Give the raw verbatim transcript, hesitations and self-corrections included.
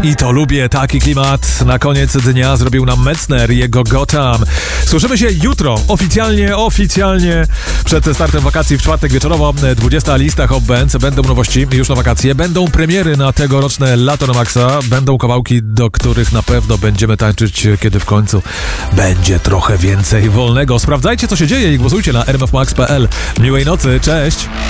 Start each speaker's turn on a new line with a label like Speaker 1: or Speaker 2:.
Speaker 1: I to lubię, taki klimat na koniec dnia zrobił nam Metzner, jego Gotham. Słyszymy się jutro, oficjalnie, oficjalnie przed startem wakacji w czwartek wieczorowo, dwudziesta lista Hot Bands. Będą nowości już na wakacje, będą premiery na tegoroczne Lato na Maxa, będą kawałki, do których na pewno będziemy tańczyć, kiedy w końcu będzie trochę więcej wolnego. Sprawdzajcie, co się dzieje i głosujcie na r m f max kropka p l. Miłej nocy, cześć!